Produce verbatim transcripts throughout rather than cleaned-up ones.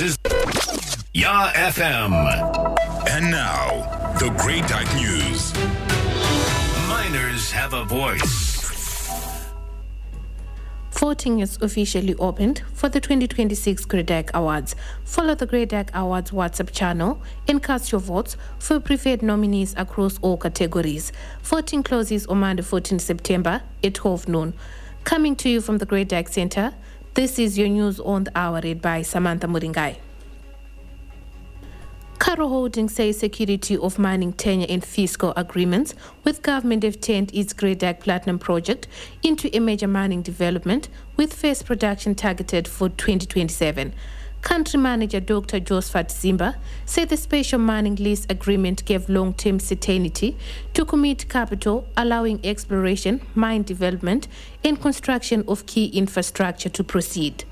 This is Ya F M. And now, the Great Dyke News. Miners have a voice. Voting is officially opened for the twenty twenty-six Great Dyke Awards. Follow the Great Dyke Awards WhatsApp channel and cast your votes for preferred nominees across all categories. Voting closes on Monday, fourteenth September at twelve noon. Coming to you from the Great Dyke Center, this is your news on the hour read by Samantha Muringai. Karo Holdings says security of mining tenure and fiscal agreements with government have turned its Great Dyke Platinum project into a major mining development with first production targeted for twenty twenty-seven. Country Manager Doctor Josephat Zimba said the special mining lease agreement gave long-term certainty to commit capital, allowing exploration, mine development, and construction of key infrastructure to proceed.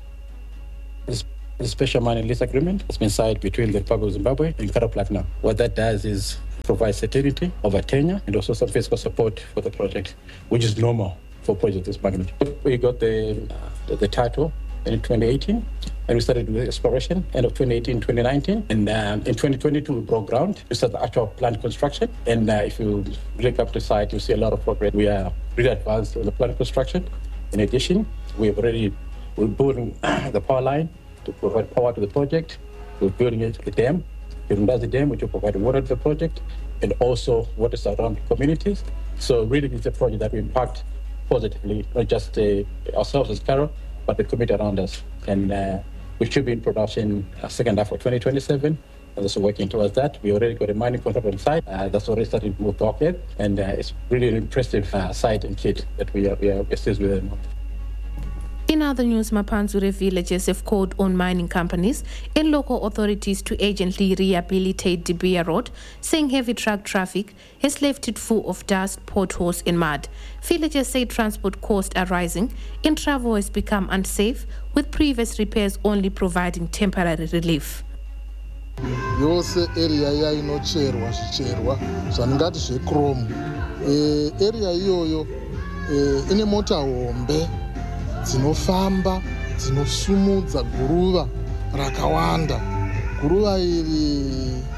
The special mining lease agreement has been signed between the Republic of Zimbabwe and Karo Platinum. What that does is provide certainty of a tenure and also some fiscal support for the project, which is normal for projects this magnitude. We got the, uh, the title in twenty eighteen, and we started with exploration end of twenty eighteen, twenty nineteen, and um, in twenty twenty-two we broke ground. We started the actual plant construction, and uh, if you look up the site, you see a lot of progress. We are really advanced in the plant construction. In addition, we have already we're building the power line to provide power to the project. We're building it the dam. Building that's the dam, which will provide water to the project, and also water surrounding communities. So really, it's a project that will impact positively, not just uh, ourselves as Karo, but the community around us. And uh, we should be in production uh, second half of twenty twenty-seven. And also working towards that. We already got a mining contract on site. Uh, that's already starting to move talk yet. And uh, it's really an impressive uh, site and kit that we are, we are assist with them. In other news, Mapanzure villagers have called on mining companies and local authorities to urgently rehabilitate Dibia Road, saying heavy truck traffic has left it full of dust, potholes and mud. Villagers say transport costs are rising and travel has become unsafe, with previous repairs only providing temporary relief. Yose area ya inocherwa zvicherwa zvaningati zvechrome area iyoyo ine mota hombe dzinofamba dzinosumudza guruva rakawanda. Guruva iri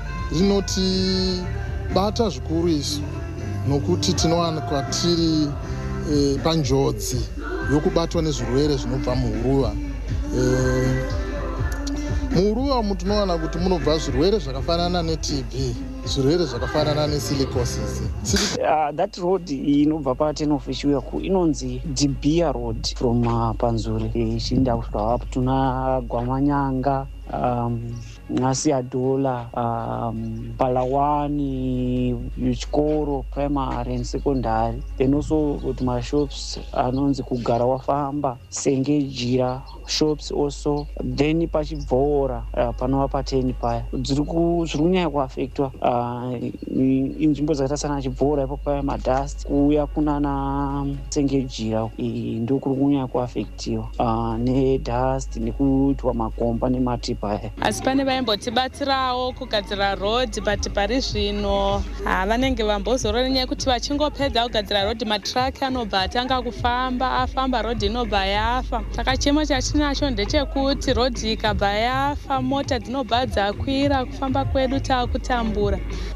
rinotibata zvikuru isu nokuti tinowanikwa tiri e, panjodzi yokubatwa nezvirwere zvinobva muhuruva. E, muhuruva umu tinowana kuti munobva zvirwere zvakafanana ne-T B, zvirwere zvakafanana ne-silicosis. Uh, that road inobva pa-ten of Chiweku inonzi Dibia Road from uh, Panzuri ichienda kusvika up tuna Gwamanyanga, um, Nasiadola, um, Palawani, Chikoro, primary and secondary. Then also with my shops anonzi Kugara Wafamba, Sengejira shops also. Then pachibvora uh, panova pateni paya. Dziri kunyanya kuaffectwa uh, inzvimbo dzakaita sana chibvora ipo paya madust kuuya kuna na Sengejira ndo kuri kunyanya kuaffectiwa uh, nedust nekuitwa makomba nemati paya. Asi pane vaimbotibatsirawo kugadzira road but pari zvino vanenge vambozorora nenyaya yekuti vachingopedza kugadzira road matraki anobva atanga kufamba afamba road inobva yafa. Saka chemo chatinacho ndechekuti road ikabva yafa mota dzinobva dzakwira kufamba kwedu taakutambura.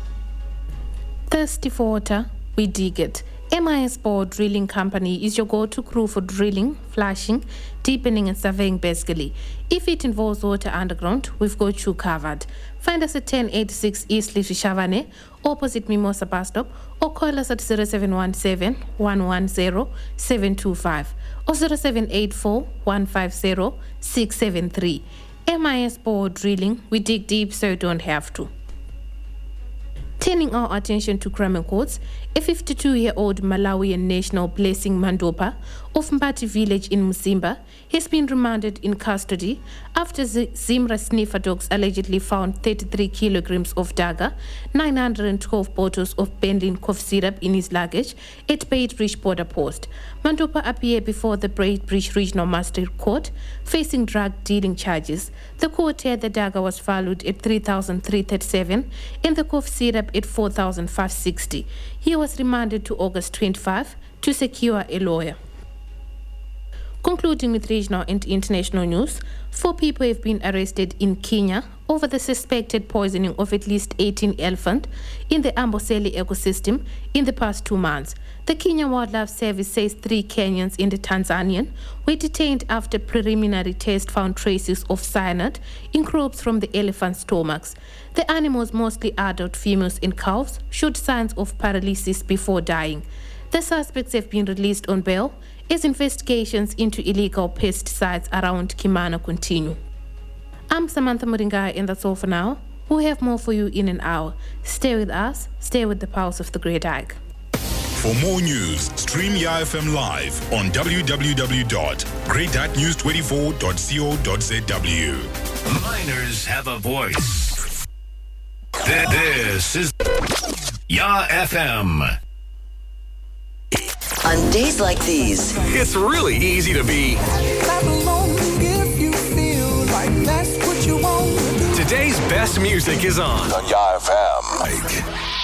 Thirsty for water, we dig it. M I S Bore Drilling Company is your go-to crew for drilling, flashing, deepening and surveying basically. If it involves water underground, we've got you covered. Find us at ten eighty-six East Leafy Shavane, opposite Mimosa bus stop, or call us at zero seven one seven, one one zero, seven two five or zero seven eight four, one five zero, six seven three. M I S Bore Drilling, we dig deep so you don't have to. Turning our attention to crime courts, a fifty-two-year-old Malawian national Blessing Mandopa of Mbati village in Musimba has been remanded in custody after Z- Zimra sniffer dogs allegedly found thirty-three kilograms of dagga, nine hundred twelve bottles of Benlin cough syrup in his luggage at Beitbridge border post. Mandopa appeared before the Beitbridge Regional Magistrate Court facing drug dealing charges. The court said the dagga was valued at three thousand three hundred thirty-seven and the cough syrup at four thousand five hundred sixty. He was remanded to August twenty-fifth to secure a lawyer. Concluding with regional and international news, four people have been arrested in Kenya over the suspected poisoning of at least eighteen elephants in the Amboseli ecosystem in the past two months. The Kenya Wildlife Service says three Kenyans and a Tanzanian were detained after preliminary tests found traces of cyanide in crops from the elephants' stomachs. The animals, mostly adult females and calves, showed signs of paralysis before dying. The suspects have been released on bail as investigations into illegal pesticides around Kimana continue. I'm Samantha Muringa, and that's all for now. We'll have more for you in an hour. Stay with us, stay with the pulse of the Great Ike. For more news, stream Y A F M live on w w w dot great news twenty-four dot co dot z w. Miners have a voice. This is Y A F M. On days like these, it's really easy to be. Clap along if you feel like that's what you want. Today's best music is on. On Y A F M.